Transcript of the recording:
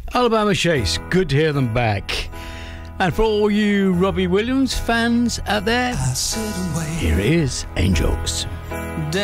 Alabama Chase, good to hear them back. And for all you Robbie Williams fans out there, here it is, Angels.